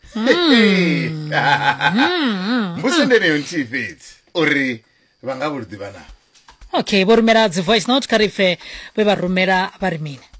Mbusendene yonti fetsi uri vanga vhudi vhana. Okay, bo rumela dzi voice note kha ri pfe vhe vha rumela vha ri mini.